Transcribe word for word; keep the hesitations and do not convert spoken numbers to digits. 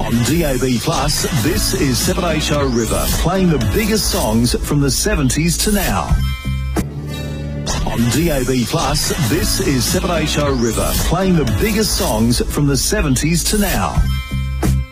On D A B Plus, this is seven H O River, playing the biggest songs from the seventies to now. On D A B Plus, this is seven H O River, playing the biggest songs from the seventies to now.